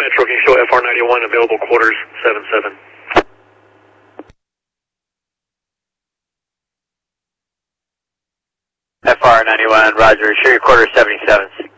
Metro, can you show FR91 available quarters 77? FR91, roger. Show your quarter 77.